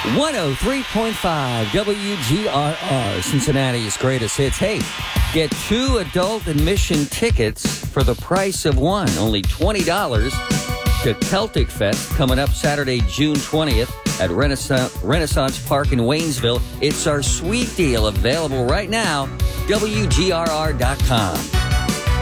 103.5 WGRR, Cincinnati's greatest hits. Hey, get 2 adult admission tickets for the price of 1, only $20, to Celtic Fest coming up Saturday, June 20th at Renaissance Park in Waynesville. It's our sweet deal, available right now, WGRR.com.